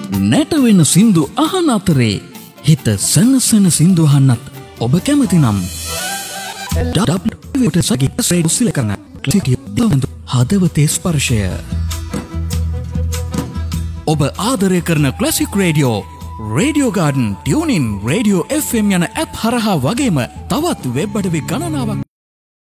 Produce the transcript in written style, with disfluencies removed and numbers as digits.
නැටවෙන සින්දු අහන අතරේ හිත සනසන සින්දු අහන්නත් ඔබ කැමති නම් හදවතේ ස්පර්ශය ඔබ ආදරය කරන classic radio radio garden tuning radio FM යන ඇප් හරහා වගේම තවත් වෙබ් අඩවි ගණනාවක්